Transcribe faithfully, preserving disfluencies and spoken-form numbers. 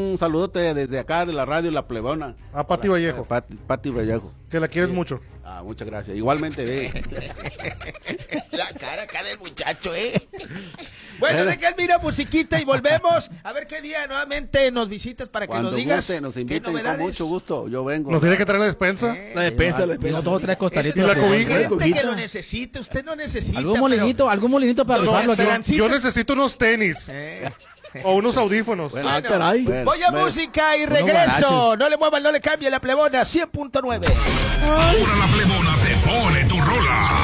un saludote desde acá de la radio La Plebona. A Pati Vallejo. Pati, Pati Vallejo. Que la quieres sí. mucho. Ah, muchas gracias. Igualmente, eh. La cara acá del muchacho, ¿eh? Bueno, de que mira musiquita y volvemos. A ver qué día nuevamente nos visitas para que Cuando nos digas. guste, nos inviten con mucho gusto. Yo vengo. ¿Nos tiene que traer la despensa? Eh, La despensa, la despensa. Dos o tres costaritos. ¿Y la cobija? gente que lo necesite, usted no necesita. Algún molinito, pero... algún molinito para No, rifarlo aquí. esperancita. Yo necesito unos tenis. Eh. O unos audífonos. Bueno, Ah, caray. bueno, Voy a bueno. música y Unos regreso. guarachos. No le muevan, no le cambie la plebona. cien punto nueve. Ahora la Plebona te pone tu rola.